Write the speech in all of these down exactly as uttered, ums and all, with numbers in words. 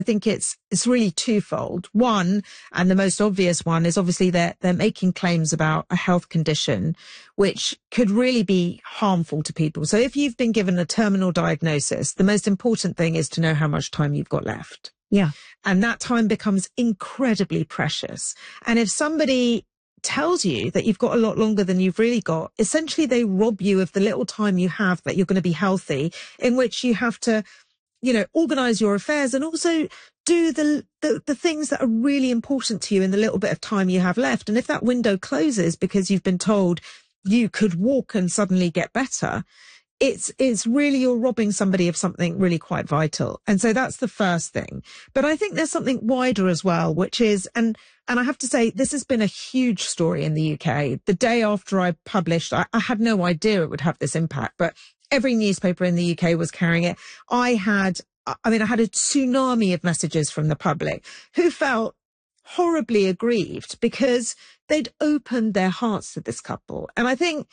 think it's it's really twofold. One, and the most obvious one, is obviously they're, they're making claims about a health condition which could really be harmful to people. So if you've been given a terminal diagnosis, the most important thing is to know how much time you've got left. Yeah. And that time becomes incredibly precious. And if somebody tells you that you've got a lot longer than you've really got, essentially they rob you of the little time you have that you're going to be healthy, in which you have to, you know, organize your affairs and also do the, the, the things that are really important to you in the little bit of time you have left. And if that window closes because you've been told you could walk and suddenly get better, it's, it's really, you're robbing somebody of something really quite vital. And so that's the first thing. But I think there's something wider as well, which is, and, and I have to say, this has been a huge story in the U K. The day after I published, I, I had no idea it would have this impact, but every newspaper in the U K was carrying it. I had, I mean, I had a tsunami of messages from the public who felt horribly aggrieved because they'd opened their hearts to this couple. And I think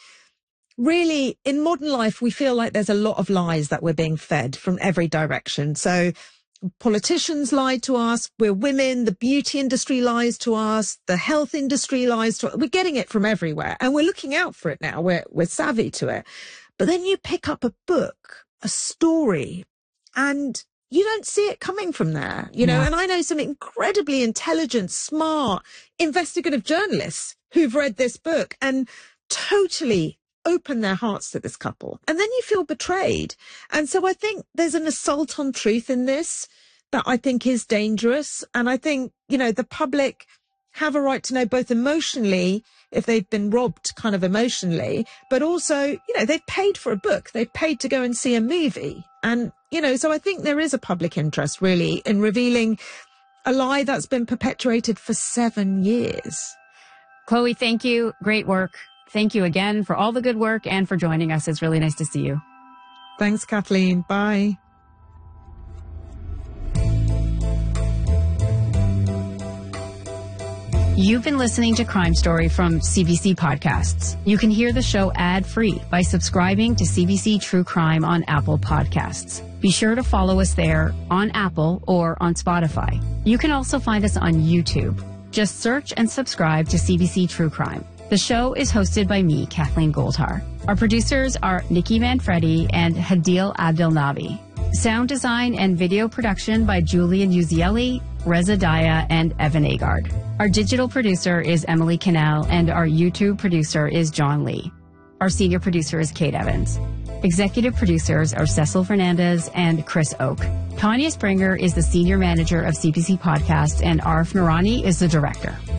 really in modern life, we feel like there's a lot of lies that we're being fed from every direction. So politicians lie to us. We're women. The beauty industry lies to us. The health industry lies to us. We're getting it from everywhere and we're looking out for it now. We're, we're savvy to it. But then you pick up a book, a story, and you don't see it coming from there, you know, yeah. And I know some incredibly intelligent, smart, investigative journalists who've read this book and totally open their hearts to this couple. And then you feel betrayed. And so I think there's an assault on truth in this that I think is dangerous. And I think, you know, the public have a right to know both emotionally if they've been robbed kind of emotionally, but also, you know, they've paid for a book. They've paid to go and see a movie. And, you know, so I think there is a public interest really in revealing a lie that's been perpetuated for seven years. Chloe, thank you. Great work. Thank you again for all the good work and for joining us. It's really nice to see you. Thanks, Kathleen. Bye. You've been listening to Crime Story from C B C Podcasts. You can hear the show ad-free by subscribing to C B C True Crime on Apple Podcasts. Be sure to follow us there on Apple or on Spotify. You can also find us on YouTube. Just search and subscribe to C B C True Crime. The show is hosted by me, Kathleen Goldhar. Our producers are Nikki Manfredi and Hadil Abdelnabi. Sound design and video production by Julian Uzieli, Reza Daya, and Evan Agard. Our digital producer is Emily Cannell, and our YouTube producer is John Lee. Our senior producer is Kate Evans. Executive producers are Cecil Fernandez and Chris Oak. Tanya Springer is the senior manager of C B C Podcasts, and Arif Noorani is the director.